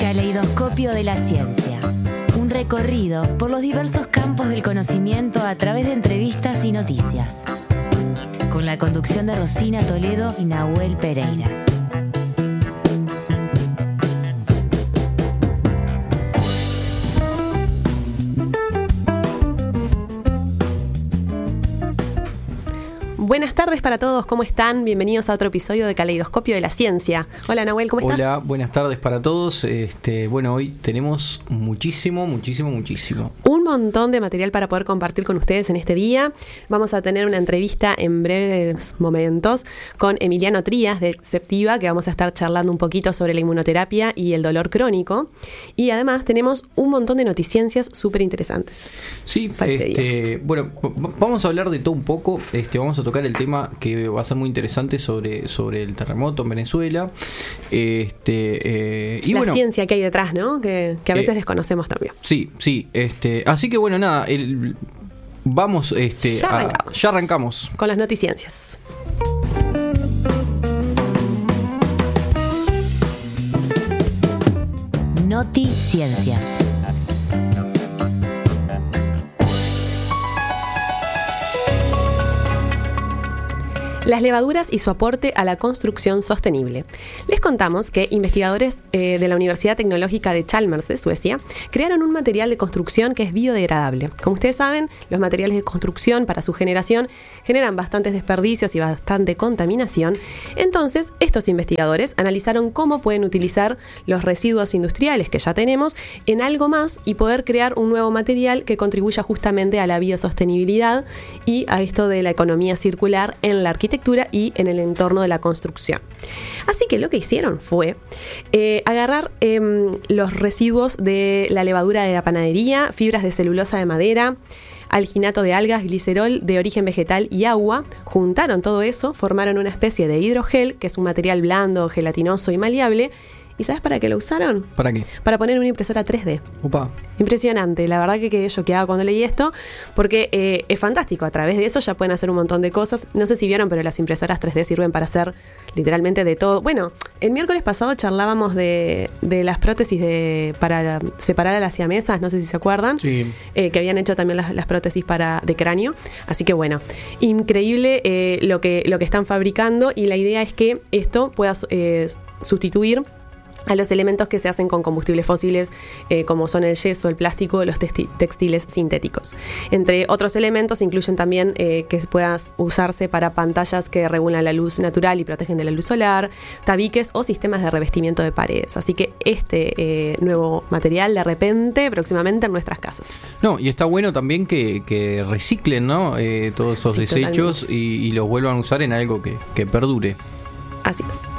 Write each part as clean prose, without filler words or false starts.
Caleidoscopio de la ciencia. Un recorrido por los diversos campos del conocimiento a través de entrevistas y noticias. Con la conducción de Rosina Toledo y Nahuel Pereira. Buenas tardes para todos, ¿cómo están? Bienvenidos a otro episodio de Caleidoscopio de la Ciencia. Hola Nahuel, ¿cómo estás? Hola, buenas tardes para todos. Bueno, hoy tenemos muchísimo. Un montón de material para poder compartir con ustedes en este día. Vamos a tener una entrevista en breves momentos con Emiliano Trías de Ceptiva, que vamos a estar charlando un poquito sobre la inmunoterapia y el dolor crónico. Y además tenemos un montón de noticiencias súper interesantes. Sí, bueno, vamos a hablar de todo un poco. Vamos a tocar el tema que va a ser muy interesante sobre el terremoto en Venezuela. Y la bueno, ciencia que hay detrás, ¿no? Que a veces desconocemos también. Sí. Así que bueno, nada, vamos, ya arrancamos con las noticiencias. Noticiencia. Las levaduras y su aporte a la construcción sostenible. Les contamos que investigadores de la Universidad Tecnológica de Chalmers de Suecia crearon un material de construcción que es biodegradable. Como ustedes saben, los materiales de construcción para su generación generan bastantes desperdicios y bastante contaminación. Entonces, estos investigadores analizaron cómo pueden utilizar los residuos industriales que ya tenemos en algo más y poder crear un nuevo material que contribuya justamente a la biosostenibilidad y a esto de la economía circular en la arquitectura y en el entorno de la construcción. Así que lo que hicieron fue agarrar los residuos de la levadura de la panadería, fibras de celulosa de madera, alginato de algas, glicerol de origen vegetal y agua, juntaron todo eso, formaron una especie de hidrogel, que es un material blando, gelatinoso y maleable. ¿Y sabes para qué lo usaron? ¿Para qué? Para poner una impresora 3D. Opa. Impresionante, la verdad que quedé choqueada cuando leí esto, porque es fantástico, a través de eso ya pueden hacer un montón de cosas. No sé si vieron, pero las impresoras 3D sirven para hacer literalmente de todo. Bueno, el miércoles pasado charlábamos de las prótesis para separar a las siamesas, no sé si se acuerdan, sí. Que habían hecho también las prótesis de cráneo. Así que bueno, increíble lo que están fabricando, y la idea es que esto pueda sustituir a los elementos que se hacen con combustibles fósiles, como son el yeso, el plástico, los textiles sintéticos. Entre otros elementos incluyen también que puedan usarse para pantallas que regulan la luz natural y protegen de la luz solar, tabiques o sistemas de revestimiento de paredes. Así que este nuevo material de repente, próximamente en nuestras casas. No, y está bueno también que reciclen, ¿no? Todos esos desechos y los vuelvan a usar en algo que perdure. Así es.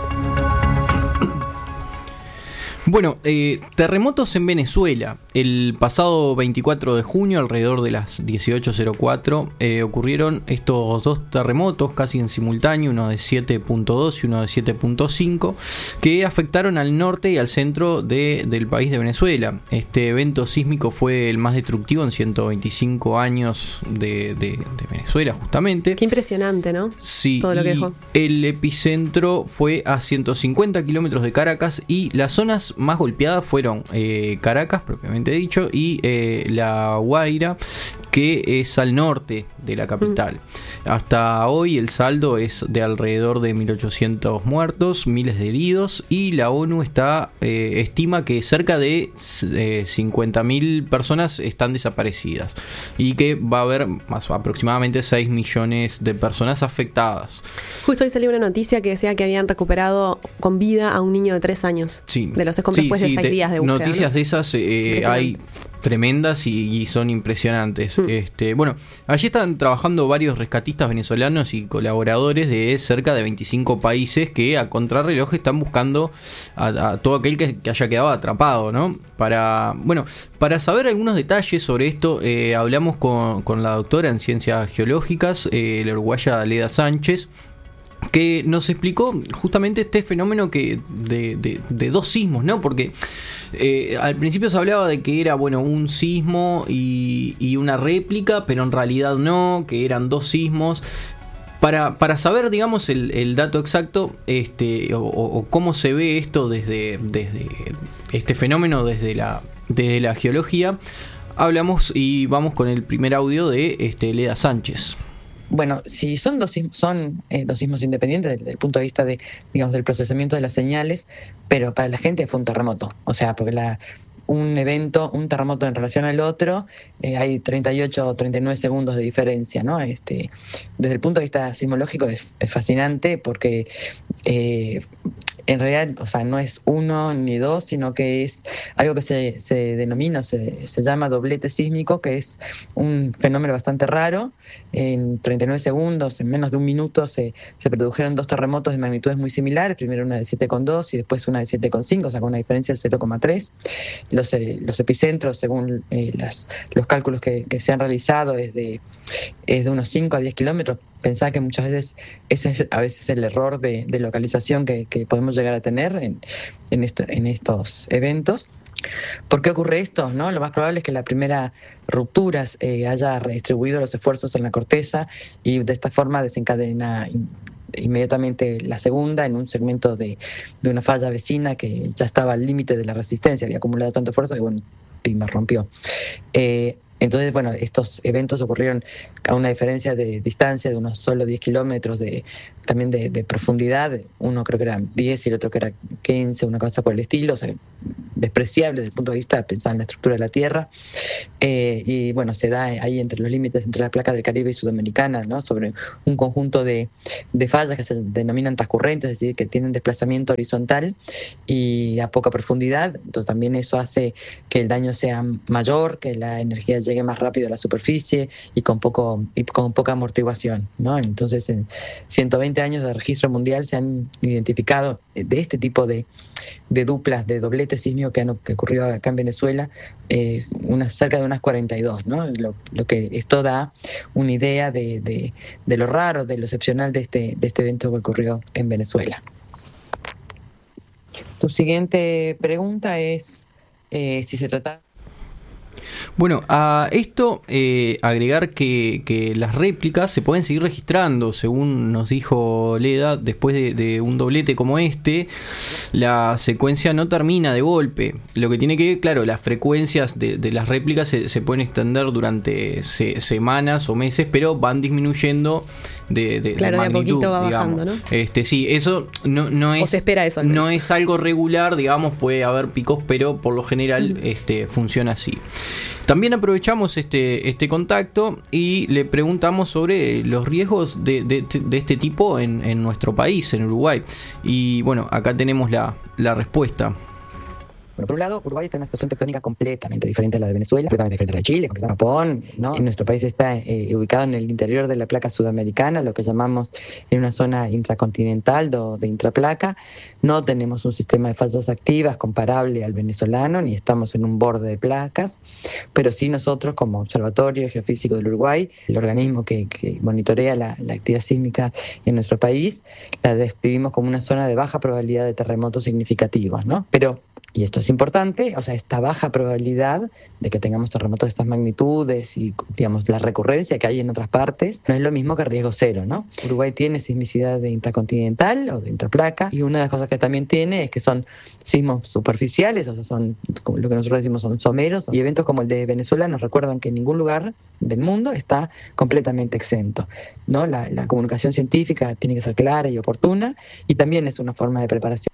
Bueno, terremotos en Venezuela. El pasado 24 de junio, alrededor de las 18:04, ocurrieron estos dos terremotos casi en simultáneo, uno de 7.2 y uno de 7.5, que afectaron al norte y al centro del país de Venezuela. Este evento sísmico fue el más destructivo en 125 años de Venezuela, justamente. Qué impresionante, ¿no? Sí, todo lo que dejó. El epicentro fue a 150 kilómetros de Caracas, y las zonas más golpeadas fueron Caracas, propiamente dicho, y La Guaira, que es al norte de la capital. Hasta hoy el saldo es de alrededor de 1.800 muertos, miles de heridos, y la ONU estima que cerca de 50.000 personas están desaparecidas, y que va a haber aproximadamente 6 millones de personas afectadas. Justo hoy salió una noticia que decía que habían recuperado con vida a un niño de 3 años. Sí. De los escombros después de 6 días de búsqueda. Noticias, ¿no?, de esas hay tremendas y son impresionantes. Bueno, allí están trabajando varios rescatistas venezolanos y colaboradores de cerca de 25 países que a contrarreloj están buscando a todo aquel que haya quedado atrapado, ¿no? Para saber algunos detalles sobre esto, hablamos con la doctora en Ciencias Geológicas, la uruguaya Leda Sánchez, que nos explicó justamente este fenómeno de dos sismos, ¿no? Porque al principio se hablaba de que era un sismo y una réplica, pero en realidad no, que eran dos sismos. Para saber, digamos, el dato exacto, o cómo se ve esto desde este fenómeno desde la geología, hablamos y vamos con el primer audio de Leda Sánchez. Bueno, si son dos sismos independientes desde el punto de vista del procesamiento de las señales, pero para la gente fue un terremoto. O sea, porque un terremoto en relación al otro, hay 38 o 39 segundos de diferencia, ¿no? Desde el punto de vista sismológico es fascinante porque en realidad, o sea, no es uno ni dos, sino que es algo que se denomina, se llama doblete sísmico, que es un fenómeno bastante raro. En 39 segundos, en menos de un minuto, se produjeron dos terremotos de magnitudes muy similares, primero una de 7,2 y después una de 7,5, o sea, con una diferencia de 0,3. Los epicentros, según los cálculos que se han realizado, es de unos 5 a 10 kilómetros. Pensá que muchas veces ese es a veces el error de localización que podemos llegar a tener en estos eventos. ¿Por qué ocurre esto? ¿No? Lo más probable es que la primera ruptura haya redistribuido los esfuerzos en la corteza y de esta forma desencadena inmediatamente la segunda en un segmento de una falla vecina que ya estaba al límite de la resistencia, había acumulado tanto esfuerzo que pimba, rompió. Entonces, estos eventos ocurrieron a una diferencia de distancia de unos solo 10 kilómetros, también de profundidad. Uno creo que era 10 y el otro que era 15, una cosa por el estilo, o sea, despreciable desde el punto de vista de pensar en la estructura de la Tierra. Se da ahí entre los límites entre las placas del Caribe y Sudamericana, ¿no? Sobre un conjunto de fallas que se denominan transcurrentes, es decir, que tienen desplazamiento horizontal y a poca profundidad. Entonces también eso hace que el daño sea mayor, que la energía llegue más rápido a la superficie y con poca amortiguación, ¿no? Entonces, en 120 años de registro mundial se han identificado de este tipo de duplas, de doblete sísmico que ocurrió acá en Venezuela, cerca de unas 42, ¿no? Lo que esto da una idea de lo raro, de lo excepcional de este evento que ocurrió en Venezuela. Tu siguiente pregunta es si se trata... Bueno, a esto agregar que las réplicas se pueden seguir registrando, según nos dijo Leda, después de un doblete como la secuencia no termina de golpe. Lo que tiene que, claro, las frecuencias de las réplicas se pueden extender durante semanas o meses, pero van disminuyendo de claro, magnitud, de a poquito va digamos. bajando, ¿no? Sí, eso no es... O se espera eso. No es algo regular, digamos, puede haber picos, pero por lo general funciona así. También aprovechamos este contacto y le preguntamos sobre los riesgos de este tipo en nuestro país, en Uruguay. Y bueno, acá tenemos la respuesta. Bueno, por un lado, Uruguay está en una situación tectónica completamente diferente a la de Venezuela, completamente diferente a la de Chile, completamente a Japón, ¿no? En nuestro país está ubicado en el interior de la placa sudamericana, lo que llamamos en una zona intracontinental de intraplaca. No tenemos un sistema de fallas activas comparable al venezolano, ni estamos en un borde de placas, pero sí nosotros, como Observatorio Geofísico del Uruguay, el organismo que monitorea la actividad sísmica en nuestro país, la describimos como una zona de baja probabilidad de terremotos significativos, ¿no? Pero y esto es importante, o sea, esta baja probabilidad de que tengamos terremotos de estas magnitudes y, digamos, la recurrencia que hay en otras partes, no es lo mismo que riesgo cero, ¿no? Uruguay tiene sismicidad de intracontinental o de intraplaca, y una de las cosas que también tiene es que son sismos superficiales, o sea, son como lo que nosotros decimos son someros, y eventos como el de Venezuela nos recuerdan que en ningún lugar del mundo está completamente exento, ¿no? La comunicación científica tiene que ser clara y oportuna, y también es una forma de preparación.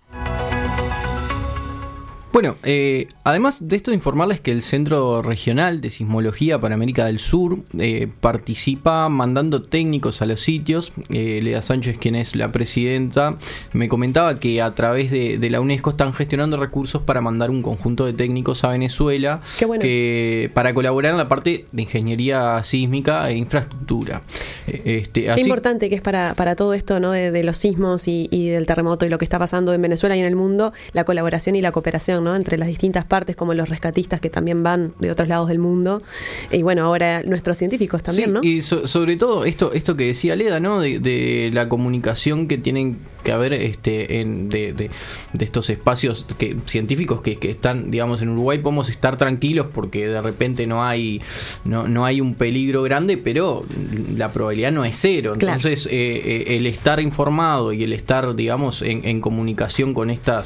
Bueno, además de esto, informarles que el Centro Regional de Sismología para América del Sur participa mandando técnicos a los sitios. Leda Sánchez, quien es la presidenta, me comentaba que a través de la UNESCO están gestionando recursos para mandar un conjunto de técnicos a Venezuela. Qué bueno. Para colaborar en la parte de ingeniería sísmica e infraestructura. Qué importante que es para todo esto, ¿no? de los sismos y del terremoto y lo que está pasando en Venezuela y en el mundo, la colaboración y la cooperación, comunicación, ¿no? Entre las distintas partes, como los rescatistas que también van de otros lados del mundo. Y bueno, ahora nuestros científicos también, sí, ¿no? Y sobre todo esto que decía Leda, ¿no? De la comunicación que tienen que haber de estos espacios científicos que están, digamos, en Uruguay. Podemos estar tranquilos porque de repente no hay un peligro grande, pero la probabilidad no es cero. Entonces, claro, el estar informado y el estar, digamos, en comunicación con estas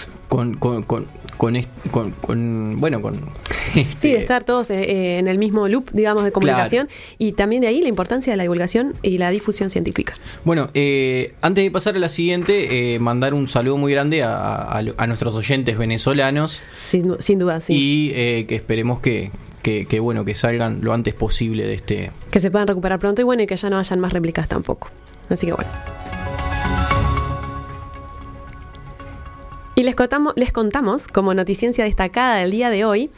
sí, de estar todos en el mismo loop, digamos, de comunicación, claro, y también de ahí la importancia de la divulgación y la difusión científica. Bueno, antes de pasar a la siguiente, mandar un saludo muy grande a nuestros oyentes venezolanos, sin duda, sí, y que esperemos que salgan lo antes posible de este, que se puedan recuperar pronto, y bueno, y que ya no hayan más réplicas tampoco, así que bueno. Y les contamos, como noticiencia destacada del día de hoy,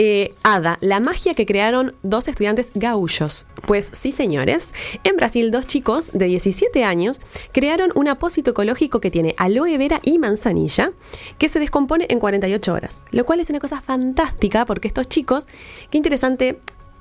Ada, la magia que crearon 2 estudiantes gaullos. Pues sí, señores, en Brasil 2 chicos de 17 años crearon un apósito ecológico que tiene aloe vera y manzanilla, que se descompone en 48 horas, lo cual es una cosa fantástica porque estos chicos, qué interesante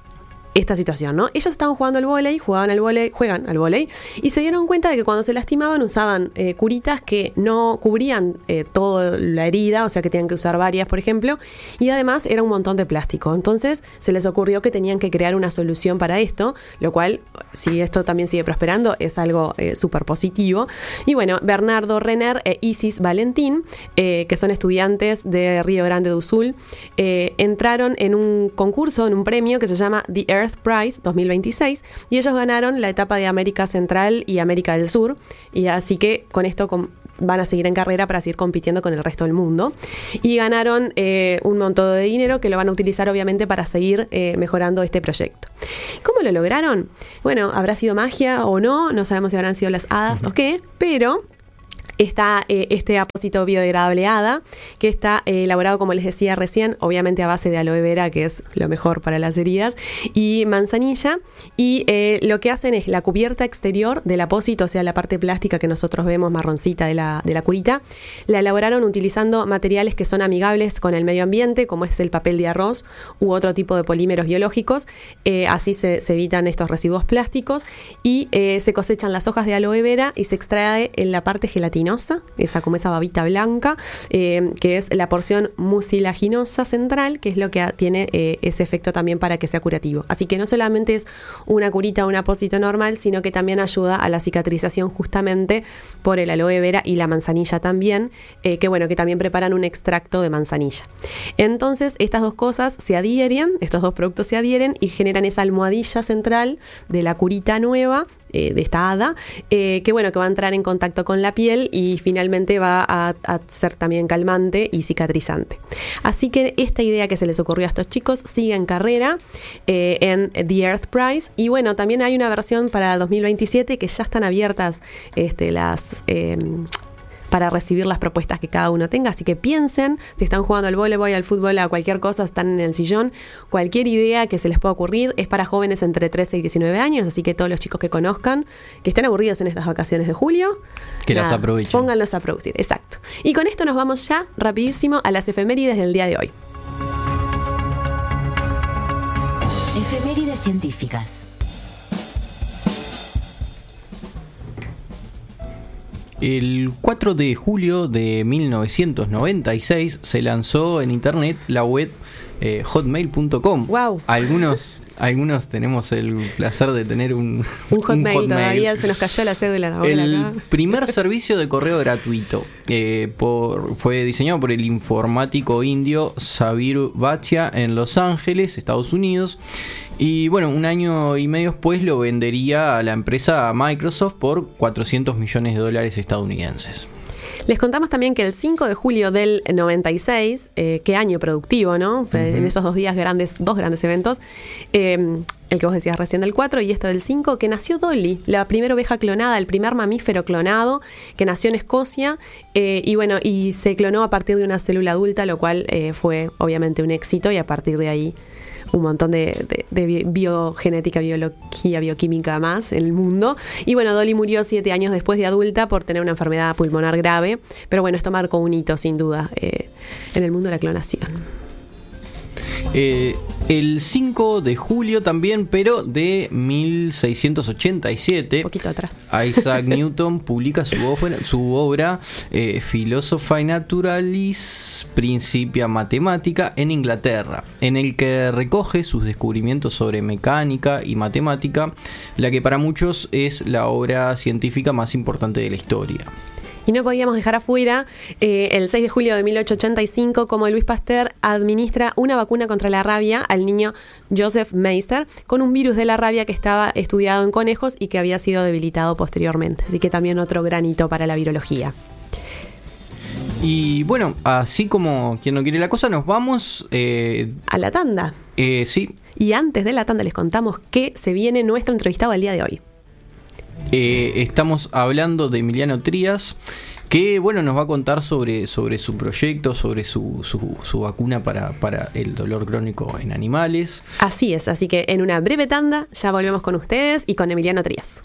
esta situación, ¿no? Ellos estaban jugando al vóley, juegan al vóley, y se dieron cuenta de que cuando se lastimaban usaban curitas que no cubrían toda la herida, o sea que tenían que usar varias, por ejemplo, y además era un montón de plástico. Entonces se les ocurrió que tenían que crear una solución para esto, lo cual, si esto también sigue prosperando, es algo súper positivo. Y bueno, Bernardo Renner e Isis Valentín, que son estudiantes de Río Grande do Sul, entraron en un concurso, en un premio que se llama The Earth Prize 2026, y ellos ganaron la etapa de América Central y América del Sur, y así que con esto van a seguir en carrera para seguir compitiendo con el resto del mundo, y ganaron un montón de dinero que lo van a utilizar obviamente para seguir mejorando este proyecto. ¿Cómo lo lograron? Bueno, habrá sido magia o no sabemos si habrán sido las hadas o qué, pero está este apósito biodegradable Ada, que está elaborado, como les decía recién, obviamente a base de aloe vera, que es lo mejor para las heridas, y manzanilla, y lo que hacen es la cubierta exterior del apósito, o sea, la parte plástica que nosotros vemos marroncita de la curita, la elaboraron utilizando materiales que son amigables con el medio ambiente, como es el papel de arroz u otro tipo de polímeros biológicos, así se evitan estos residuos plásticos, y se cosechan las hojas de aloe vera y se extrae en la parte gelatinosa, esa babita blanca, que es la porción mucilaginosa central, que es lo que tiene ese efecto también para que sea curativo. Así que no solamente es una curita o un apósito normal, sino que también ayuda a la cicatrización justamente por el aloe vera y la manzanilla también, que también preparan un extracto de manzanilla. Entonces, estas dos cosas se adhieren, estos dos productos se adhieren y generan esa almohadilla central de la curita nueva, de esta hada, que va a entrar en contacto con la piel y finalmente va a ser también calmante y cicatrizante. Así que esta idea que se les ocurrió a estos chicos sigue en carrera en The Earth Prize, y también hay una versión para 2027 que ya están abiertas para recibir las propuestas que cada uno tenga, así que piensen, si están jugando al voleibol, al fútbol, a cualquier cosa, están en el sillón, cualquier idea que se les pueda ocurrir es para jóvenes entre 13 y 19 años, así que todos los chicos que conozcan, que estén aburridos en estas vacaciones de julio, que las aprovechen. Pónganlos a producir, exacto. Y con esto nos vamos ya rapidísimo a las efemérides del día de hoy. Efemérides científicas. El 4 de julio de 1996 se lanzó en internet la web hotmail.com. Wow. Algunos tenemos el placer de tener un Hotmail. Todavía se nos cayó la cédula. El primer servicio de correo gratuito fue diseñado por el informático indio Sabir Bhatia en Los Ángeles, Estados Unidos. Y un año y medio después lo vendería a la empresa Microsoft por $400 millones estadounidenses. Les contamos también que el 5 de julio del 96, qué año productivo, ¿no? Uh-huh. En esos 2 días dos grandes eventos, el que vos decías recién del 4 y esto del 5, que nació Dolly, la primera oveja clonada, el primer mamífero clonado, que nació en Escocia, y se clonó a partir de una célula adulta, lo cual fue obviamente un éxito, y a partir de ahí un montón de biogenética, biología, bioquímica más en el mundo. Y Dolly murió 7 años después de adulta por tener una enfermedad pulmonar grave. Pero esto marcó un hito sin duda en el mundo de la clonación. El 5 de julio también, pero de 1687, un poquito atrás, Isaac Newton publica su obra Philosophiae Naturalis Principia Mathematica en Inglaterra, en el que recoge sus descubrimientos sobre mecánica y matemática, la que para muchos es la obra científica más importante de la historia. Y no podíamos dejar afuera el 6 de julio de 1885 como Louis Pasteur administra una vacuna contra la rabia al niño Joseph Meister con un virus de la rabia que estaba estudiado en conejos y que había sido debilitado posteriormente. Así que también otro gran hito para la virología. Y bueno, así como quien no quiere la cosa, nos vamos a la tanda. Sí. Y antes de la tanda les contamos que se viene nuestro entrevistado al día de hoy. Estamos hablando de Emiliano Trías, que bueno, nos va a contar sobre su proyecto, sobre su vacuna para el dolor crónico en animales. Así es, así que en una breve tanda ya volvemos con ustedes y con Emiliano Trías.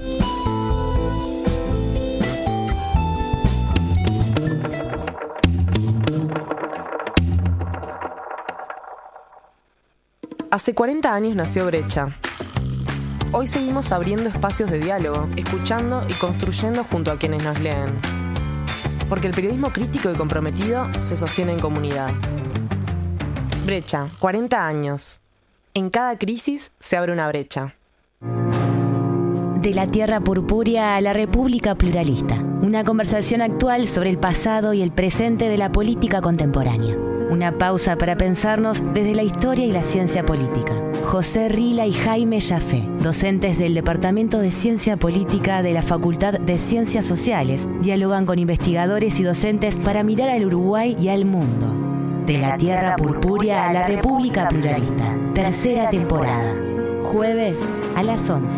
Hace 40 años nació Brecha. Hoy seguimos abriendo espacios de diálogo, escuchando y construyendo junto a quienes nos leen. Porque el periodismo crítico y comprometido se sostiene en comunidad. Brecha, 40 años. En cada crisis se abre una brecha. De la tierra purpúrea a la República Pluralista. Una conversación actual sobre el pasado y el presente de la política contemporánea. Una pausa para pensarnos desde la historia y la ciencia política. José Rila y Jaime Jafé, docentes del Departamento de Ciencia Política de la Facultad de Ciencias Sociales, dialogan con investigadores y docentes para mirar al Uruguay y al mundo. De la tierra purpúrea a la República Pluralista. Tercera temporada. Jueves a las 11.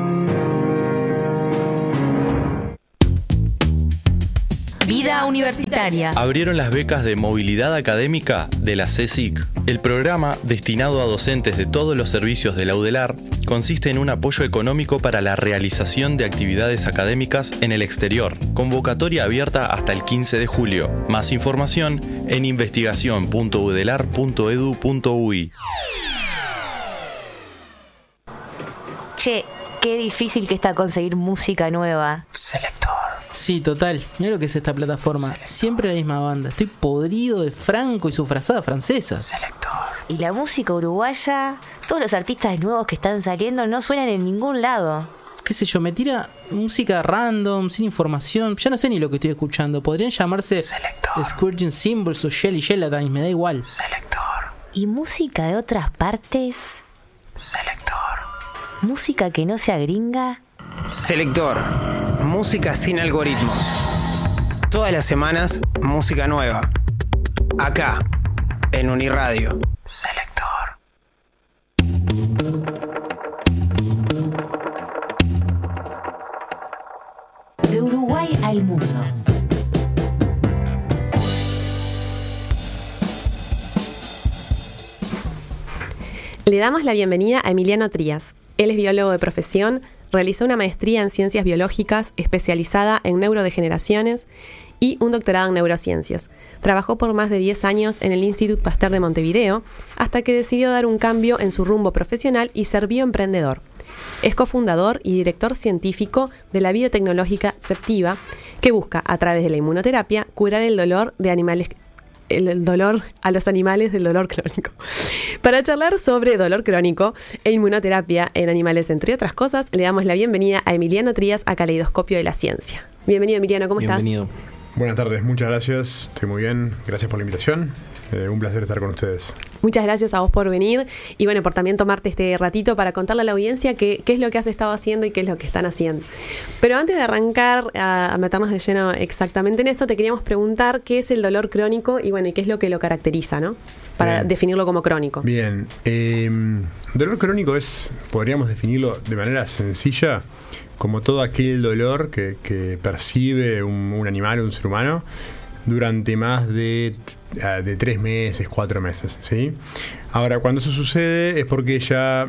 Vida Universitaria. Abrieron las becas de movilidad académica de la CSIC. El programa, destinado a docentes de todos los servicios de la UDELAR, consiste en un apoyo económico para la realización de actividades académicas en el exterior. Convocatoria abierta hasta el 15 de julio. Más información en investigación.udelar.edu.uy. Che, qué difícil que está conseguir música nueva. Selector. Sí, total. Mira lo que es esta plataforma. Selector. Siempre la misma banda. Estoy podrido de Franco y su frazada francesa. Selector. Y la música uruguaya, todos los artistas nuevos que están saliendo no suenan en ningún lado. Qué sé yo, me tira música random, sin información. Ya no sé ni lo que estoy escuchando. Podrían llamarse Selector. Scourging Symbols o Shelly Gelatine, me da igual. Selector. ¿Y música de otras partes? Selector. ¿Música que no sea gringa? Selector. Música sin algoritmos. Todas las semanas, música nueva. Acá, en Uniradio. Selector. De Uruguay al mundo. Le damos la bienvenida a Emiliano Trías. Él es biólogo de profesión, realizó una maestría en ciencias biológicas especializada en neurodegeneraciones y un doctorado en neurociencias. Trabajó por más de 10 años en el Institut Pasteur de Montevideo hasta que decidió dar un cambio en su rumbo profesional y ser bioemprendedor. Es cofundador y director científico de la biotecnológica Ceptiva, que busca, a través de la inmunoterapia, curar el dolor a los animales del dolor crónico. Para charlar sobre dolor crónico e inmunoterapia en animales, entre otras cosas, le damos la bienvenida a Emiliano Trías a Caleidoscopio de la Ciencia. Bienvenido, Emiliano, ¿cómo estás? Bienvenido. Buenas tardes, muchas gracias, estoy muy bien, gracias por la invitación, un placer estar con ustedes. Muchas gracias a vos por venir y bueno, por también tomarte este ratito para contarle a la audiencia qué es lo que has estado haciendo y qué es lo que están haciendo. Pero antes de arrancar a meternos de lleno exactamente en eso, te queríamos preguntar qué es el dolor crónico y bueno, y qué es lo que lo caracteriza, ¿no? Para definirlo como crónico. Bien, dolor crónico podríamos definirlo de manera sencilla, como todo aquel dolor que percibe un animal o un ser humano durante más de 3 meses, 4 meses, ¿sí? Ahora, cuando eso sucede es porque ya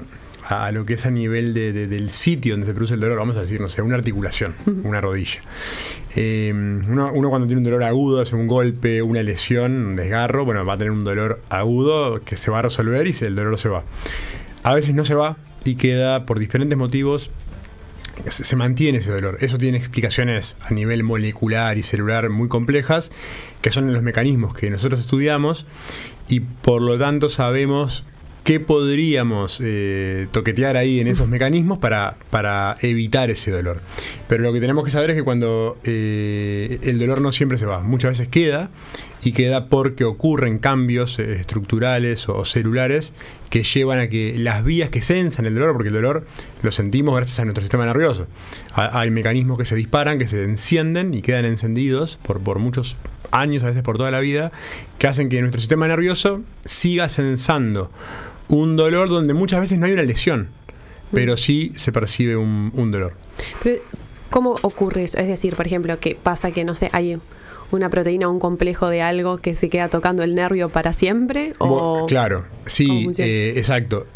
a lo que es a nivel del sitio donde se produce el dolor, vamos a decir, no sé, una articulación, una rodilla. Uno cuando tiene un dolor agudo, hace un golpe, una lesión, un desgarro, bueno, va a tener un dolor agudo que se va a resolver y el dolor se va. A veces no se va y queda por diferentes motivos, se mantiene ese dolor. Eso tiene explicaciones a nivel molecular y celular muy complejas, que son los mecanismos que nosotros estudiamos, y por lo tanto sabemos qué podríamos toquetear ahí en esos mecanismos para evitar ese dolor. Pero lo que tenemos que saber es que cuando el dolor no siempre se va, muchas veces queda, y queda porque ocurren cambios estructurales o celulares que llevan a que las vías que sensan el dolor, porque el dolor lo sentimos gracias a nuestro sistema nervioso. Hay mecanismos que se disparan, que se encienden y quedan encendidos por muchos años, a veces por toda la vida, que hacen que nuestro sistema nervioso siga sensando un dolor donde muchas veces no hay una lesión, pero sí se percibe un dolor. Pero, ¿cómo ocurre eso? Es decir, por ejemplo, que pasa que, no sé, hay una proteína o un complejo de algo que se queda tocando el nervio para siempre, o claro, sí, exacto.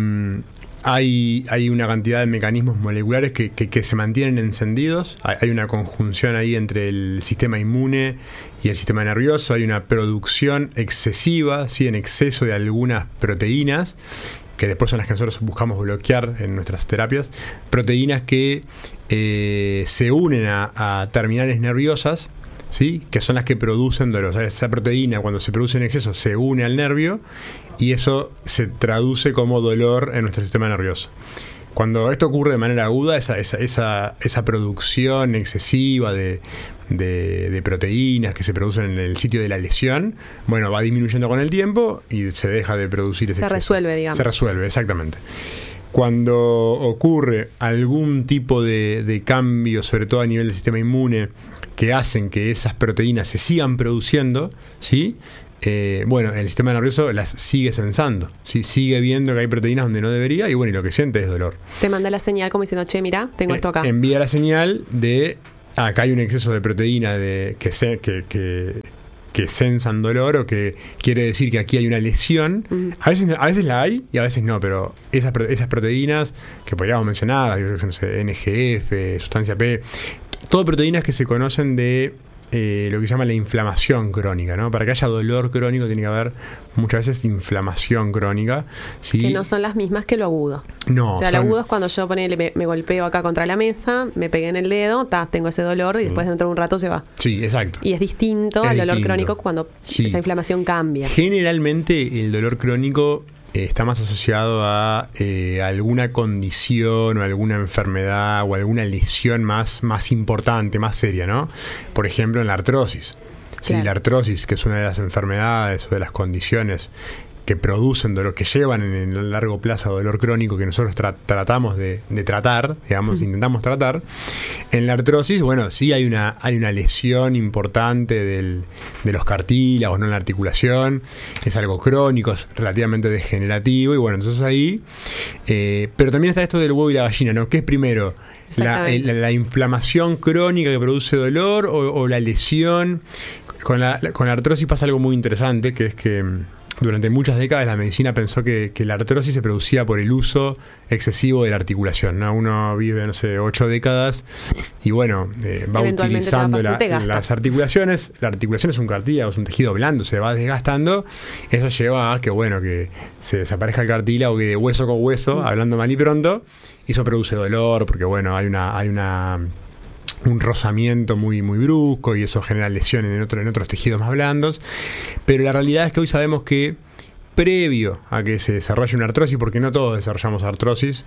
Hay una cantidad de mecanismos moleculares que se mantienen encendidos. Hay una conjunción ahí entre el sistema inmune y el sistema nervioso. Hay una producción excesiva, ¿sí? En exceso de algunas proteínas, que después son las que nosotros buscamos bloquear en nuestras terapias. Proteínas que se unen a terminales nerviosas, ¿sí? Que son las que producen dolor. O sea, esa proteína, cuando se produce en exceso, se une al nervio y eso se traduce como dolor en nuestro sistema nervioso. Cuando esto ocurre de manera aguda, esa producción excesiva de proteínas que se producen en el sitio de la lesión, bueno, va disminuyendo con el tiempo y se deja de producir ese exceso. Se resuelve, digamos. Se resuelve, exactamente. Cuando ocurre algún tipo de cambio, sobre todo a nivel del sistema inmune, que hacen que esas proteínas se sigan produciendo, ¿sí? Bueno, el sistema nervioso las sigue sensando, ¿sí? Sigue viendo que hay proteínas donde no debería, y bueno, y lo que siente es dolor. Te manda la señal como diciendo, che, mira, tengo esto acá. Envía la señal de acá hay un exceso de proteína que sensan dolor, o que quiere decir que aquí hay una lesión. A veces la hay y a veces no, pero esas proteínas que podríamos mencionar, no sé, NGF, sustancia P, todas proteínas que se conocen de lo que se llama la inflamación crónica, ¿no? Para que haya dolor crónico tiene que haber muchas veces inflamación crónica, ¿sí? Que no son las mismas que lo agudo. No. O sea, lo agudo es cuando yo me golpeo acá contra la mesa, me pegué en el dedo, tengo ese dolor y después dentro de un rato se va. Sí, exacto. Y es distinto al dolor crónico cuando esa inflamación cambia. Generalmente el dolor crónico está más asociado a alguna condición o alguna enfermedad o alguna lesión más importante, más seria, ¿no? Por ejemplo, en la artrosis. Claro. Sí, la artrosis, que es una de las enfermedades o de las condiciones que producen dolor, que llevan en el largo plazo a dolor crónico, que nosotros tratamos de tratar, digamos, intentamos tratar. En la artrosis, bueno, sí hay una lesión importante de los cartílagos, no en la articulación, es algo crónico, es relativamente degenerativo, y bueno, entonces ahí, pero también está esto del huevo y la gallina, ¿no? ¿Qué es primero? La inflamación crónica que produce dolor o la lesión. Con la artrosis pasa algo muy interesante, que es que durante muchas décadas la medicina pensó que la artrosis se producía por el uso excesivo de la articulación, ¿no? Uno vive, no sé, 8 décadas y bueno, va utilizando las articulaciones. La articulación es un cartílago, es un tejido blando, se va desgastando. Eso lleva a que, bueno, que se desaparezca el cartílago, que de hueso con hueso, hablando mal y pronto, y eso produce dolor porque, bueno, hay un rozamiento muy, muy brusco y eso genera lesiones en otros tejidos más blandos. Pero la realidad es que hoy sabemos que previo a que se desarrolle una artrosis, porque no todos desarrollamos artrosis,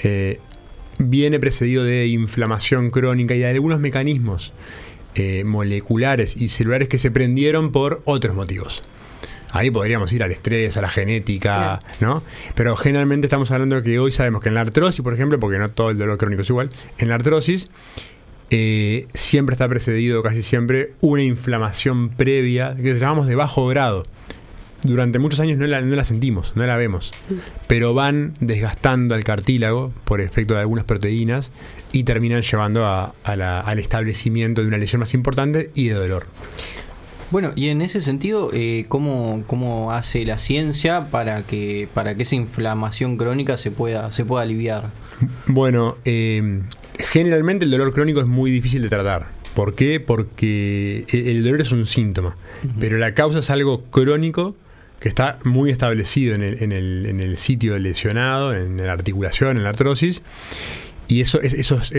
viene precedido de inflamación crónica y de algunos mecanismos moleculares y celulares que se prendieron por otros motivos. Ahí podríamos ir al estrés, a la genética, claro, ¿no? Pero generalmente estamos hablando de que hoy sabemos que en la artrosis, por ejemplo, porque no todo el dolor crónico es igual, en la artrosis siempre está precedido, casi siempre, una inflamación previa que llamamos de bajo grado. Durante muchos años no la sentimos, no la vemos, pero van desgastando al cartílago por efecto de algunas proteínas y terminan llevando al establecimiento de una lesión más importante y de dolor. Bueno, y en ese sentido, ¿cómo hace la ciencia para que esa inflamación crónica se pueda aliviar? Bueno, generalmente el dolor crónico es muy difícil de tratar. ¿Por qué? Porque el dolor es un síntoma, pero la causa es algo crónico que está muy establecido en el sitio lesionado, en la articulación, en la artrosis, y esos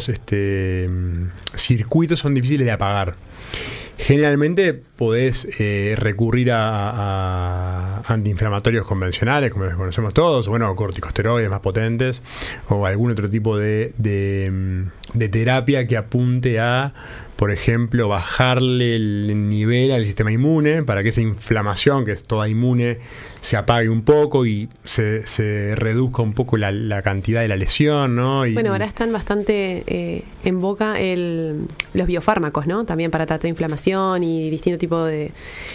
circuitos son difíciles de apagar. Generalmente podés recurrir a antiinflamatorios convencionales, como los conocemos todos, bueno, corticosteroides más potentes, o algún otro tipo de terapia que apunte a, por ejemplo, bajarle el nivel al sistema inmune para que esa inflamación, que es toda inmune, se apague un poco y se reduzca un poco la cantidad de la lesión, ¿no? Bueno, ahora están bastante en boca los biofármacos, ¿no? También para tratar inflamación y distintos tipos de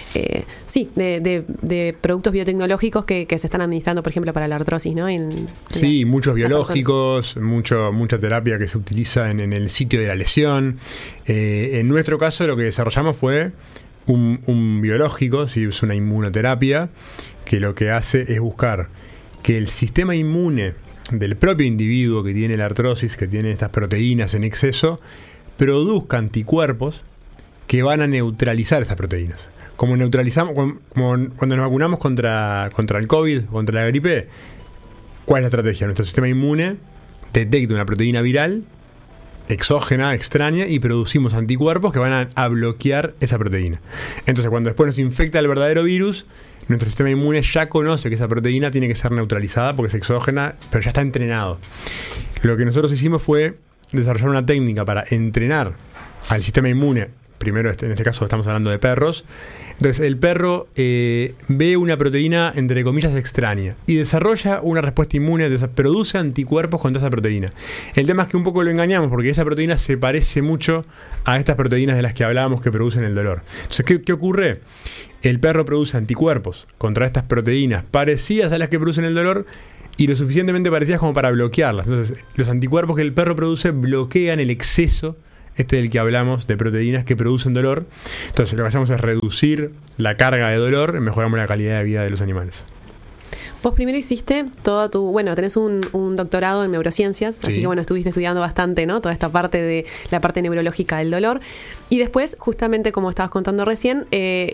productos biotecnológicos que se están administrando, por ejemplo, para la artrosis, ¿no? Sí, muchos biológicos, mucha terapia que se utiliza en el sitio de la lesión. En nuestro caso lo que desarrollamos fue un biológico, ¿sí? Es una inmunoterapia que lo que hace es buscar que el sistema inmune del propio individuo que tiene la artrosis, que tiene estas proteínas en exceso, produzca anticuerpos que van a neutralizar esas proteínas. Como neutralizamos, cuando nos vacunamos contra el COVID, contra la gripe, ¿cuál es la estrategia? Nuestro sistema inmune detecta una proteína viral exógena, extraña, y producimos anticuerpos que van a bloquear esa proteína. Entonces, cuando después nos infecta el verdadero virus, nuestro sistema inmune ya conoce que esa proteína tiene que ser neutralizada porque es exógena, pero ya está entrenado. Lo que nosotros hicimos fue desarrollar una técnica para entrenar al sistema inmune. Primero, en este caso estamos hablando de perros. Entonces el perro ve una proteína, entre comillas, extraña y desarrolla una respuesta inmune, produce anticuerpos contra esa proteína. El tema es que un poco lo engañamos porque esa proteína se parece mucho a estas proteínas de las que hablábamos que producen el dolor. Entonces, ¿qué ocurre? El perro produce anticuerpos contra estas proteínas parecidas a las que producen el dolor y lo suficientemente parecidas como para bloquearlas. Entonces, los anticuerpos que el perro produce bloquean el exceso del que hablamos, de proteínas que producen dolor. Entonces lo que hacemos es reducir la carga de dolor y mejoramos la calidad de vida de los animales. Vos primero hiciste tenés un doctorado en neurociencias, sí. Así que estuviste estudiando bastante, ¿no? Toda esta parte de la parte neurológica del dolor. Y después, justamente como estabas contando recién,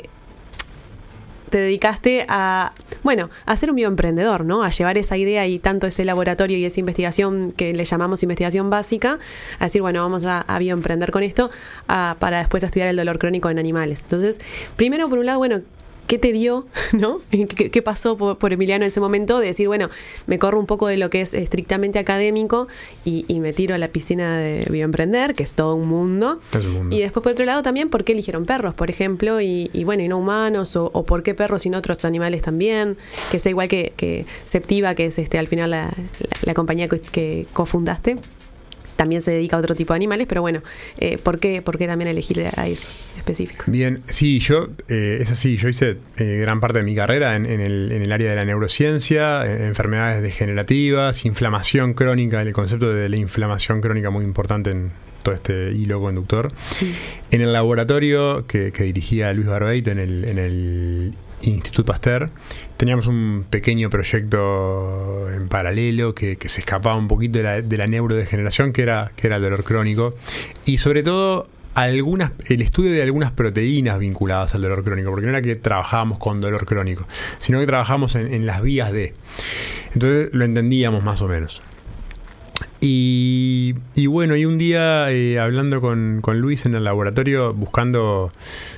te dedicaste a ser un bioemprendedor, ¿no? A llevar esa idea y tanto ese laboratorio y esa investigación que le llamamos investigación básica, a decir, vamos a bioemprender con esto, para después estudiar el dolor crónico en animales. Entonces, primero, por un lado, ¿qué te dio, no? ¿Qué pasó por Emiliano en ese momento de decir, me corro un poco de lo que es estrictamente académico y me tiro a la piscina de bioemprender, que es todo un mundo? Y después, por otro lado, también, ¿por qué eligieron perros, por ejemplo, y no humanos? O ¿por qué perros y no otros animales también? Que sea igual que Septiva, que es al final la compañía que cofundaste. También se dedica a otro tipo de animales, pero ¿por qué también elegir a esos específicos? Bien, sí, es así, yo hice gran parte de mi carrera en el área de la neurociencia, enfermedades degenerativas, inflamación crónica, el concepto de la inflamación crónica muy importante en todo este hilo conductor. Sí. En el laboratorio que dirigía Luis Barbeito en el Instituto Pasteur, teníamos un pequeño proyecto en paralelo que se escapaba un poquito de la neurodegeneración, que era el dolor crónico, y sobre todo el estudio de algunas proteínas vinculadas al dolor crónico, porque no era que trabajábamos con dolor crónico, sino que trabajábamos en las vías de. Entonces lo entendíamos más o menos. Y un día hablando con Luis en el laboratorio, buscando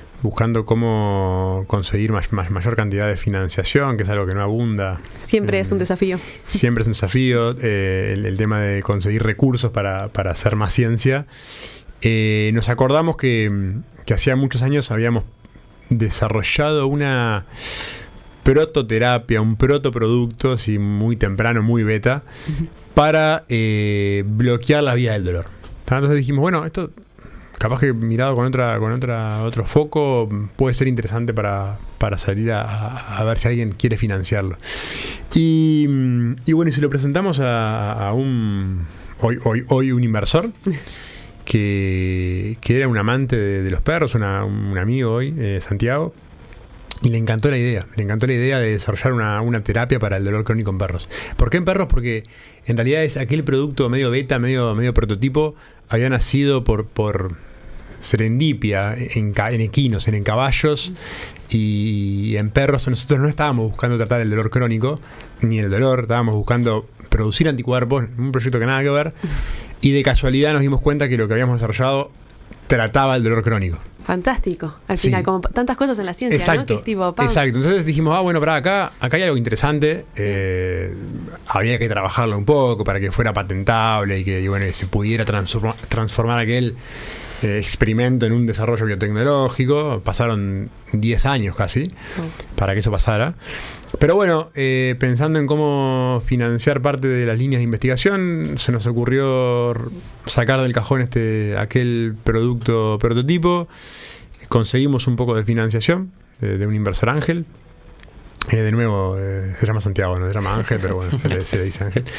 cómo conseguir mayor cantidad de financiación, que es algo que no abunda. Siempre es un desafío. Siempre es un desafío, el tema de conseguir recursos para hacer más ciencia. Nos acordamos que hacía muchos años habíamos desarrollado una prototerapia, un protoproducto, así muy temprano, muy beta, para bloquear la vía del dolor. Entonces dijimos, esto capaz que mirado con otro foco puede ser interesante para salir a ver si alguien quiere financiarlo. Y se lo presentamos a un hoy un inversor que era un amante de los perros, un amigo hoy, Santiago, y le encantó la idea de desarrollar una terapia para el dolor crónico en perros. ¿Por qué en perros? Porque en realidad es aquel producto medio beta, medio prototipo, había nacido por serendipia en equinos, en caballos, y en perros. Nosotros no estábamos buscando tratar el dolor crónico, ni el dolor, estábamos buscando producir anticuerpos, un proyecto que nada que ver, y de casualidad nos dimos cuenta que lo que habíamos desarrollado trataba el dolor crónico. Fantástico, al final, como tantas cosas en la ciencia, exacto, ¿no? Que es tipo, exacto, entonces dijimos, bueno, para acá hay algo interesante, había que trabajarlo un poco para que fuera patentable y que bueno, se pudiera transformar aquel experimento en un desarrollo biotecnológico. Pasaron 10 años casi para que eso pasara. Pero bueno, pensando en cómo financiar parte de las líneas de investigación, se nos ocurrió sacar del cajón aquel producto prototipo. Conseguimos un poco de financiación de un inversor ángel. De nuevo, se llama Santiago, no se llama Ángel, pero bueno, se le dice Ángel.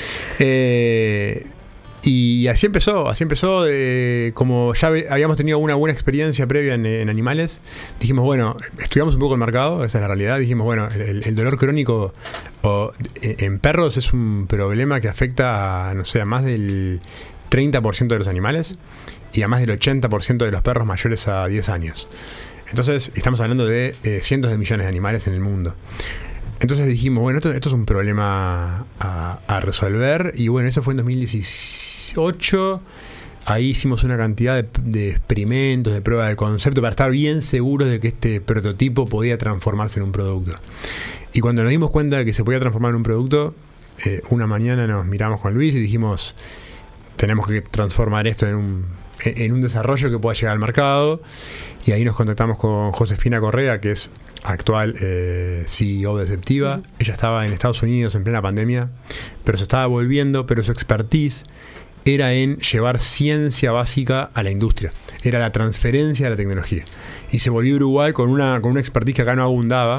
Y así empezó, como ya habíamos tenido una buena experiencia previa en animales, dijimos, bueno, estudiamos un poco el mercado, esa es la realidad, dijimos, bueno, el dolor crónico en perros es un problema que afecta a, no sé, a más del 30% de los animales y a más del 80% de los perros mayores a 10 años. Entonces, estamos hablando de cientos de millones de animales en el mundo. Entonces dijimos, bueno, esto es un problema a resolver. Y bueno, eso fue en 2018. Ahí hicimos una cantidad de experimentos, de pruebas de concepto, para estar bien seguros de que este prototipo podía transformarse en un producto. Y cuando nos dimos cuenta de que se podía transformar en un producto, una mañana nos miramos con Luis y dijimos, tenemos que transformar esto en un desarrollo que pueda llegar al mercado. Y ahí nos contactamos con Josefina Correa, que es actual CEO de Ceptiva. Ella estaba en Estados Unidos en plena pandemia, pero se estaba volviendo, pero su expertise era en llevar ciencia básica a la industria, era la transferencia de la tecnología, y se volvió a Uruguay con una expertise que acá no abunda,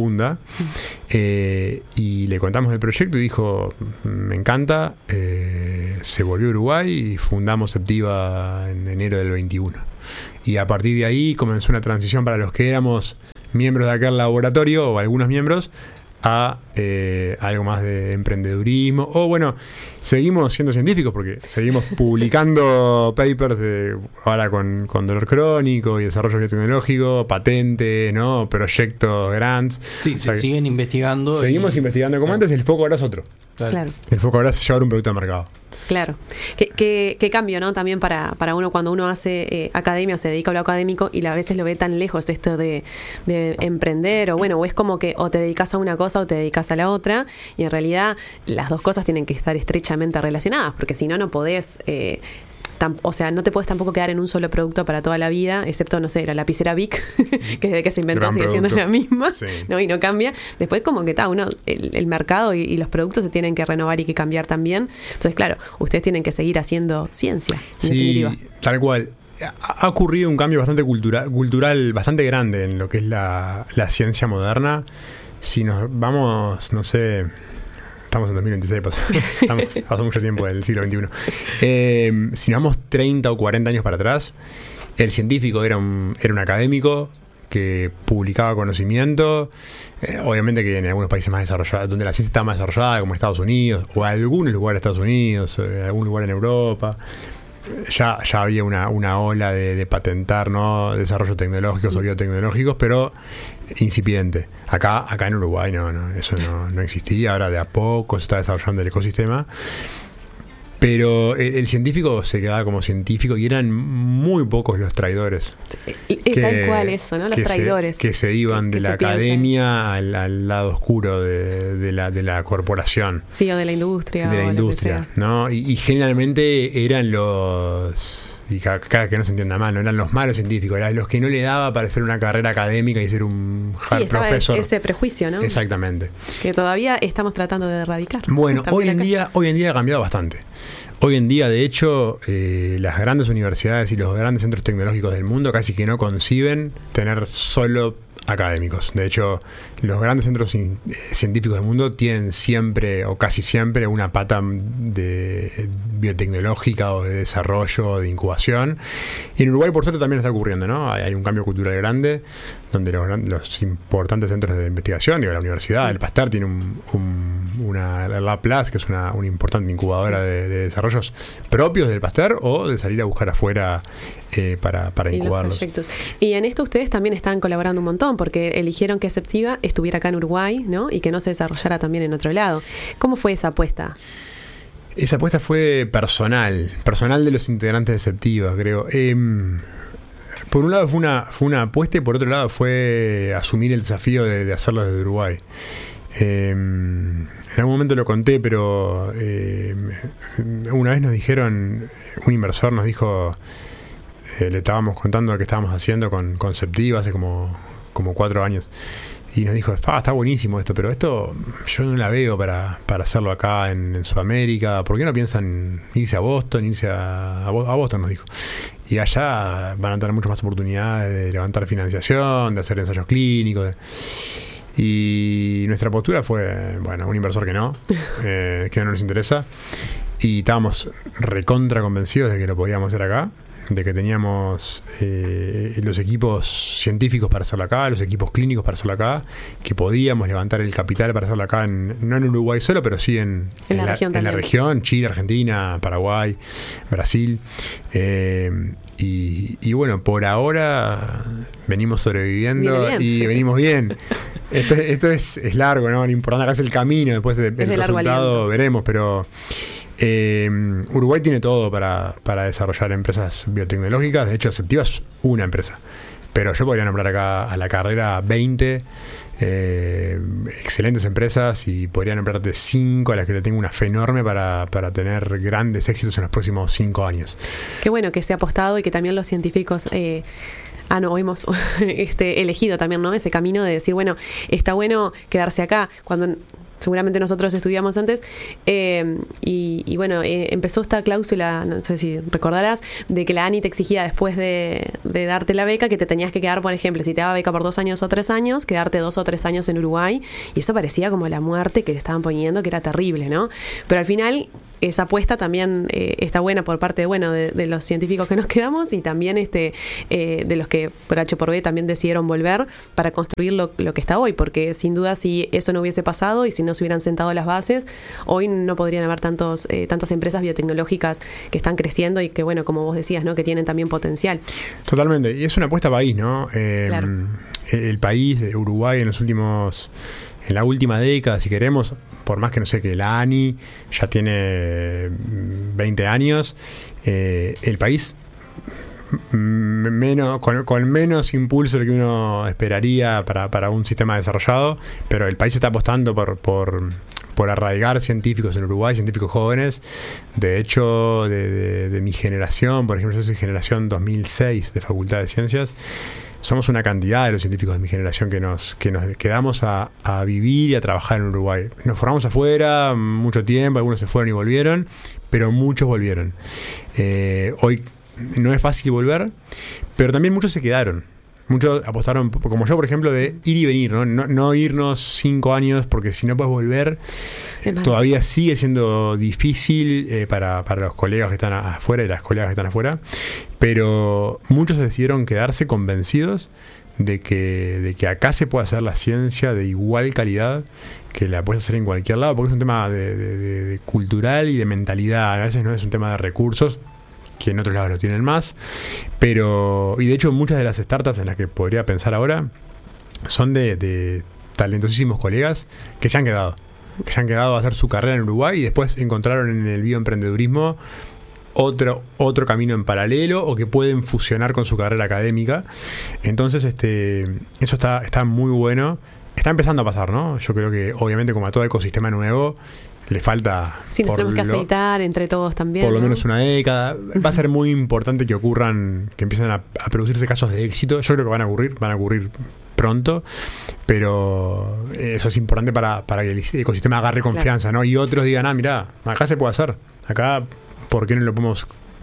y le contamos el proyecto y dijo, me encanta. Se volvió a Uruguay y fundamos Ceptiva en enero del 21, y a partir de ahí comenzó una transición para los que éramos miembros de aquel laboratorio, o algunos miembros, a algo más de emprendedurismo. O bueno, seguimos siendo científicos porque seguimos publicando papers ahora con dolor crónico y desarrollo biotecnológico, patentes, ¿no? Proyectos, grants. Sí, siguen investigando. Seguimos investigando como antes, el foco ahora es otro. Claro. El foco ahora es llevar un producto al mercado. Claro. Qué cambio, ¿no? También para uno cuando uno hace academia o se dedica a lo académico y a veces lo ve tan lejos esto de emprender, o es como que o te dedicas a una cosa o te dedicas a la otra, y en realidad las dos cosas tienen que estar estrechamente relacionadas, porque si no, no podés... no te puedes tampoco quedar en un solo producto para toda la vida, excepto, no sé, la lapicera Bic, que desde que se inventó sigue siendo la misma, sí, ¿no? Y no cambia. Después como que el mercado y los productos se tienen que renovar y que cambiar también. Entonces, claro, ustedes tienen que seguir haciendo ciencia, en definitiva. Tal cual. Ha ocurrido un cambio bastante cultural bastante grande en lo que es la ciencia moderna. Si nos vamos, no sé... Estamos en 2026, pasó mucho tiempo del siglo XXI. Si nos vamos 30 o 40 años para atrás, el científico era un académico que publicaba conocimiento. Obviamente que en algunos países más desarrollados, donde la ciencia está más desarrollada, como Estados Unidos, o algunos lugares de Estados Unidos, algún lugar en Europa, ya había una ola de patentar, ¿no? Desarrollos tecnológicos o biotecnológicos, pero incipiente. Acá en Uruguay eso no existía. Ahora de a poco se está desarrollando el ecosistema, pero el científico se quedaba como científico y eran muy pocos los traidores. Tal cual eso, ¿no? Los traidores. Que se iban de la academia al lado oscuro de la corporación. Sí, o de la industria. De la industria, ¿no? Y generalmente eran los... Y cada que no se entienda mal, no eran los malos científicos, eran los que no le daba para hacer una carrera académica y ser un profesor. Ese prejuicio, ¿no? Exactamente. Que todavía estamos tratando de erradicar. Bueno, hoy en día ha cambiado bastante. Hoy en día, de hecho, las grandes universidades y los grandes centros tecnológicos del mundo casi que no conciben tener solo académicos. De hecho, los grandes centros científicos del mundo tienen siempre o casi siempre una pata de biotecnológica o de desarrollo o de incubación. Y en Uruguay, por suerte, también está ocurriendo, ¿no? Hay un cambio cultural grande donde los importantes centros de investigación, la universidad, el Pasteur tiene una Lab Plus, que es una importante incubadora de desarrollos propios del Pasteur o de salir a buscar afuera para incubarlos. Los proyectos. Y en esto ustedes también están colaborando un montón, porque eligieron que Ceptiva estuviera acá en Uruguay, ¿no? Y que no se desarrollara también en otro lado. ¿Cómo fue esa apuesta? Esa apuesta fue personal de los integrantes de Ceptiva, creo. Por un lado fue una apuesta y por otro lado fue asumir el desafío de hacerlo desde Uruguay. En algún momento lo conté, pero una vez nos dijeron, un inversor nos dijo, le estábamos contando lo que estábamos haciendo con Ceptiva hace como 4 años. Y nos dijo, está buenísimo esto, pero esto yo no la veo para hacerlo acá en Sudamérica. ¿Por qué no piensan irse a Boston? Irse a Boston, nos dijo. Y allá van a tener muchas más oportunidades de levantar financiación, de hacer ensayos clínicos. Y nuestra postura fue, bueno, un inversor que no nos interesa. Y estábamos recontra convencidos de que lo podíamos hacer acá, de que teníamos los equipos científicos para hacerlo acá, los equipos clínicos para hacerlo acá, que podíamos levantar el capital para hacerlo acá, no en Uruguay solo, pero sí en la región, Chile, Argentina, Paraguay, Brasil. Y bueno, por ahora venimos sobreviviendo y venimos bien. Esto es largo, ¿no? Lo importante acá es el camino, después el resultado veremos, pero Uruguay tiene todo para desarrollar empresas biotecnológicas. De hecho, Ceptiva es una empresa, pero yo podría nombrar acá a la carrera 20 excelentes empresas y podría nombrarte 5 a las que le tengo una fe enorme para tener grandes éxitos en los próximos 5 años. Qué bueno que se ha apostado y que también los científicos hemos elegido también, ¿no? Ese camino de decir, bueno, está bueno quedarse acá cuando seguramente nosotros estudiamos antes, y bueno, empezó esta cláusula, no sé si recordarás, de que la ANI te exigía después de darte la beca que te tenías que quedar, por ejemplo, si te daba beca por 2 años o 3 años, quedarte 2 o 3 años en Uruguay, y eso parecía como la muerte que te estaban poniendo, que era terrible, ¿no? Pero al final esa apuesta también está buena por parte de los científicos que nos quedamos y también de los que por H por B también decidieron volver para construir lo que está hoy, porque sin duda si eso no hubiese pasado y si no se hubieran sentado las bases, hoy no podrían haber tantas empresas biotecnológicas que están creciendo y que, bueno, como vos decías, ¿no? Que tienen también potencial. Totalmente, y es una apuesta país, ¿no? Claro. El país, Uruguay, en la última década, si queremos, por más que no sé que la ANI ya tiene 20 años, el país con menos impulso de lo que uno esperaría para un sistema desarrollado, pero el país está apostando por arraigar científicos en Uruguay, científicos jóvenes. De hecho, de mi generación, por ejemplo, yo soy generación 2006 de Facultad de Ciencias. Somos una cantidad de los científicos de mi generación que nos quedamos a vivir y a trabajar en Uruguay. Nos formamos afuera mucho tiempo, algunos se fueron y volvieron, pero muchos volvieron. Hoy no es fácil volver, pero también muchos se quedaron. Muchos apostaron, como yo, por ejemplo, de ir y venir, no irnos 5 años, porque si no puedes volver, todavía sigue siendo difícil para los colegas que están afuera y las colegas que están afuera, pero muchos decidieron quedarse convencidos de que acá se puede hacer la ciencia de igual calidad que la puedes hacer en cualquier lado, porque es un tema de cultural y de mentalidad. A veces no es un tema de recursos, que en otros lados lo tienen más, pero, y de hecho muchas de las startups en las que podría pensar ahora son de talentosísimos colegas que se han quedado a hacer su carrera en Uruguay y después encontraron en el bioemprendedurismo otro camino en paralelo o que pueden fusionar con su carrera académica. Entonces eso está muy bueno. Está empezando a pasar, ¿no? Yo creo que obviamente como a todo ecosistema nuevo le falta... Sí, nos tenemos que aceitar entre todos también. Por lo menos una década. Va a ser muy importante que empiecen a producirse casos de éxito. Yo creo que van a ocurrir pronto, pero eso es importante para que el ecosistema agarre confianza, claro, ¿no? Y otros digan, mirá, acá se puede hacer. Acá, ¿por qué no lo podemos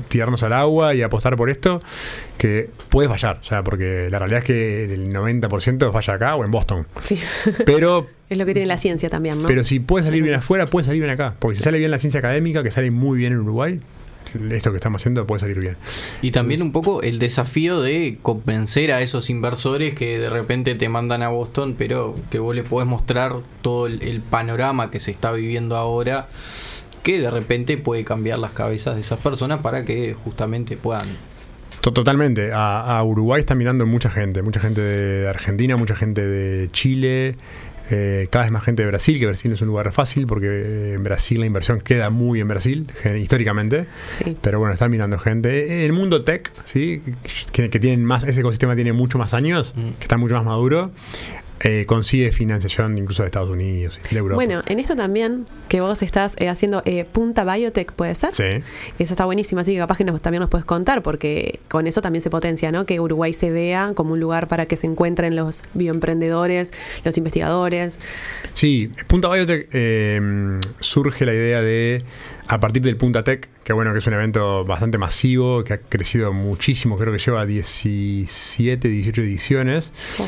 tirarnos al agua y apostar por esto, que puede fallar, o sea, porque la realidad es que el 90% falla acá o en Boston. Sí. Pero es lo que tiene la ciencia también, ¿no? Pero si puede salir bien afuera, puede salir bien acá. Porque si sale bien la ciencia académica, que sale muy bien en Uruguay, esto que estamos haciendo puede salir bien. Y también un poco el desafío de convencer a esos inversores que de repente te mandan a Boston, pero que vos les podés mostrar todo el panorama que se está viviendo ahora, que de repente puede cambiar las cabezas de esas personas para que justamente puedan... Totalmente. A Uruguay está mirando mucha gente de Argentina, mucha gente de Chile, cada vez más gente de Brasil, que Brasil no es un lugar fácil porque en Brasil la inversión queda muy en Brasil, históricamente. Sí. Pero bueno, están mirando gente. El mundo tech, ¿sí? que tienen más, ese ecosistema tiene mucho más años, que está mucho más maduro. Consigue financiación incluso de Estados Unidos y de Europa. Bueno, en esto también que vos estás haciendo Punta Biotech, ¿puede ser? Sí. Eso está buenísimo, así que capaz que también nos puedes contar, porque con eso también se potencia, ¿no? Que Uruguay se vea como un lugar para que se encuentren los bioemprendedores, los investigadores. Sí, Punta Biotech surge la idea de, a partir del Punta Tech, que bueno, que es un evento bastante masivo, que ha crecido muchísimo, creo que lleva 17, 18 ediciones. Oh.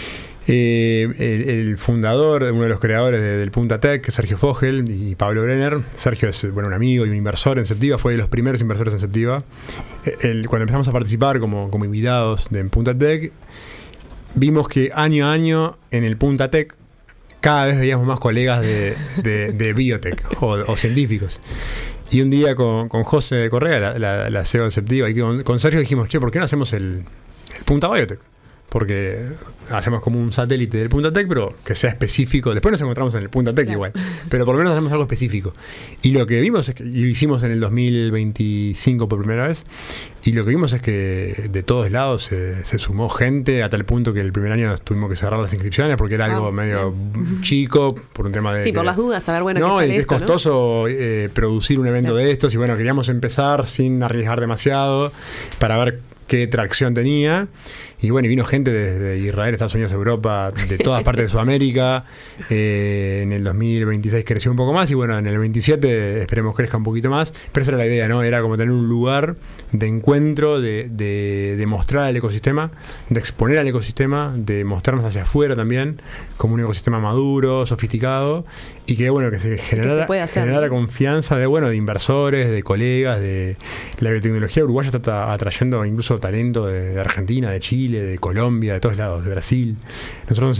El fundador, uno de los creadores del Punta Tech, Sergio Fogel y Pablo Brenner. Sergio es un amigo y un inversor en Ceptiva, fue de los primeros inversores en Ceptiva. Cuando empezamos a participar como invitados de Punta Tech, vimos que año a año en el Punta Tech cada vez veíamos más colegas de biotech o científicos. Y un día con José Correa, la CEO de Ceptiva, y con Sergio dijimos, ¿por qué no hacemos el Punta Biotech? Porque hacemos como un satélite del Punta Tech, pero que sea específico. Después nos encontramos en el Punta Tech igual, pero por lo menos hacemos algo específico. Y lo que vimos es que, y lo hicimos en el 2025 por primera vez, y lo que vimos es que de todos lados se sumó gente, a tal punto que el primer año tuvimos que cerrar las inscripciones porque era algo medio chico, por un tema de... Sí, por las dudas, saber, bueno, no, qué sale es esto, costoso, ¿no? Producir un evento de estos, y bueno, queríamos empezar sin arriesgar demasiado para ver qué tracción tenía. Y bueno, y vino gente desde Israel, Estados Unidos, Europa, de todas partes de Sudamérica. En el 2026 creció un poco más, y bueno, en el 27 esperemos crezca un poquito más. Pero esa era la idea, ¿no? Era como tener un lugar de encuentro, de mostrar al ecosistema, de exponer al ecosistema, de mostrarnos hacia afuera también, como un ecosistema maduro, sofisticado, y que bueno, que se generara confianza de inversores, de colegas, de la biotecnología uruguaya está atrayendo incluso talento de Argentina, de Chile, de Colombia, de todos lados, de Brasil. Nosotros